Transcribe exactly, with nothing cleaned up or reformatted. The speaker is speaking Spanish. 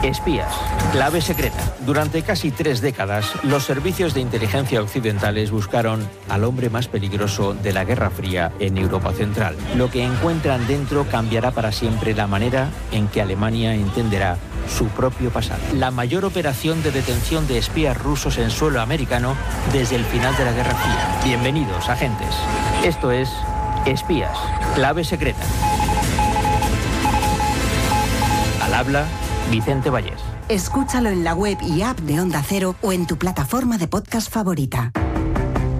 Espías, clave secreta. Durante casi tres décadas, los servicios de inteligencia occidentales buscaron al hombre más peligroso de la Guerra Fría en Europa Central. Lo que encuentran dentro cambiará para siempre la manera en que Alemania entenderá su propio pasado. La mayor operación de detención de espías rusos en suelo americano desde el final de la Guerra Fría. Bienvenidos, agentes. Esto es Espías, clave secreta. Al habla Vicente Vallés. Escúchalo en la web y app de Onda Cero o en tu plataforma de podcast favorita.